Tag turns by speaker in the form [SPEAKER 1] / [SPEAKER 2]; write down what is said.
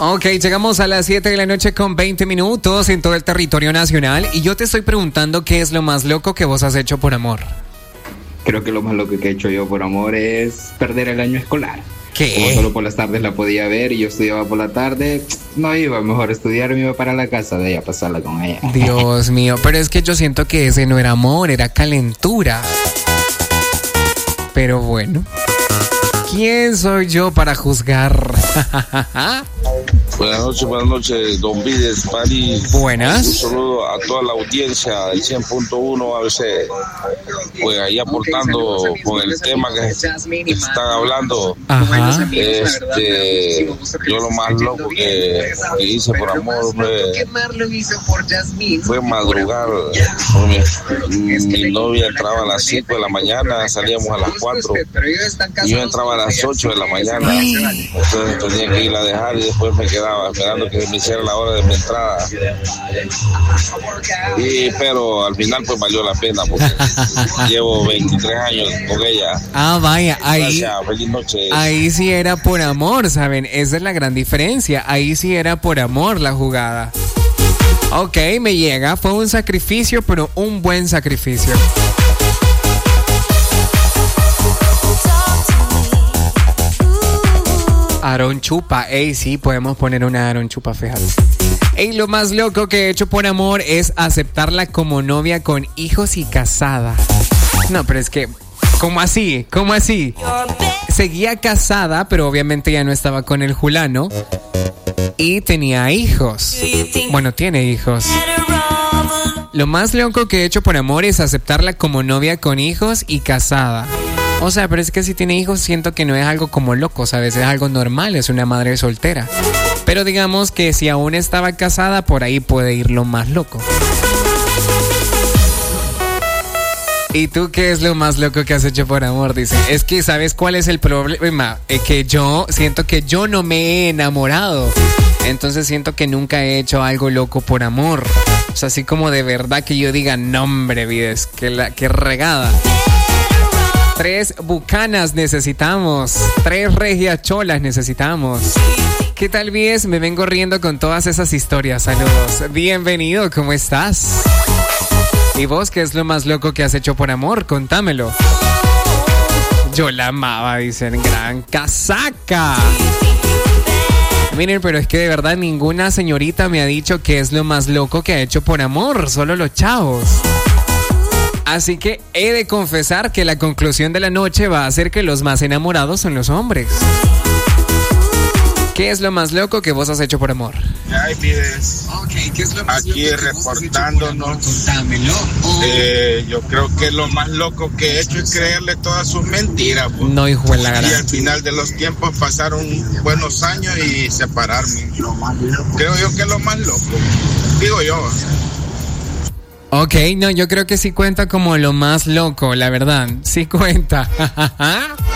[SPEAKER 1] Ok, llegamos a las 7 de la noche con 20 minutos en todo el territorio nacional y yo te estoy preguntando qué es lo más loco que vos has hecho por amor.
[SPEAKER 2] Creo que lo más loco que he hecho yo por amor es perder el año escolar.
[SPEAKER 1] ¿Qué?
[SPEAKER 2] Como solo por las tardes la podía ver y yo estudiaba por la tarde, no iba mejor a estudiar, me iba para la casa de ella a pasarla con ella.
[SPEAKER 1] Dios mío, pero es que yo siento que ese no era amor, era calentura. Pero bueno, ¿quién soy yo para juzgar?
[SPEAKER 3] Buenas noches, don Vides, París.
[SPEAKER 1] Buenas.
[SPEAKER 3] Un saludo a toda la audiencia del 100.1 ABC. Pues ahí aportando con el tema que están hablando.
[SPEAKER 1] Ajá.
[SPEAKER 3] Yo lo más loco que hice por amor fue madrugar. Mi novia entraba a las 5 de la mañana, salíamos a las 4. Y yo entraba a las 8 de la mañana. Entonces tenía que ir a dejar y después me quedaba esperando que me hiciera la hora de mi entrada. Pero al final pues valió la pena porque llevo 23 años con ella.
[SPEAKER 1] Ah, vaya, ahí.
[SPEAKER 3] Gracias, feliz noche.
[SPEAKER 1] Ahí sí era por amor, ¿saben? Esa es la gran diferencia. Ahí sí era por amor la jugada. Ok, me llega. Fue un sacrificio, pero un buen sacrificio. Aaron Chupa. Ey, sí, podemos poner una Aaron Chupa, fíjate. Ey, lo más loco que he hecho por amor es aceptarla como novia con hijos y casada. No, pero es que, ¿cómo así? ¿Cómo así? Seguía casada, pero obviamente ya no estaba con el Julano. Y tenía hijos. Bueno, tiene hijos. Lo más loco que he hecho por amor es aceptarla como novia con hijos y casada. O sea, pero es que si tiene hijos siento que no es algo como loco, ¿sabes? Es algo normal, es una madre soltera. Pero digamos que si aún estaba casada, por ahí puede ir lo más loco. ¿Y tú qué es lo más loco que has hecho por amor? Dice, es que ¿sabes cuál es el problema? Que yo siento que yo no me he enamorado. Entonces siento que nunca he hecho algo loco por amor. O sea, así como de verdad que yo diga, no hombre, Vides, qué regada. 3 bucanas necesitamos, 3 regias cholas necesitamos. ¿Qué tal, Vides? Me vengo riendo con todas esas historias. Saludos. Bienvenido, ¿cómo estás? ¿Y vos qué es lo más loco que has hecho por amor? Contámelo. Yo la amaba, dicen. Gran casaca. Miren, pero es que de verdad ninguna señorita me ha dicho qué es lo más loco que ha hecho por amor. Solo los chavos. Así que he de confesar que la conclusión de la noche va a ser que los más enamorados son los hombres. ¿Qué es lo más loco que vos has hecho por amor?
[SPEAKER 4] Ay, Vides.
[SPEAKER 5] ¿Qué es lo más
[SPEAKER 4] aquí
[SPEAKER 5] loco
[SPEAKER 4] reportándonos.
[SPEAKER 5] Contámelo.
[SPEAKER 4] Yo creo que lo más loco que he hecho es creerle todas sus mentiras. Pues.
[SPEAKER 1] No, hijo de la gran.
[SPEAKER 4] Y al final de los tiempos pasaron buenos años y separarme. Creo yo que es lo más loco. Digo yo.
[SPEAKER 1] Ok, no, yo creo que sí cuenta como lo más loco, la verdad. Sí cuenta.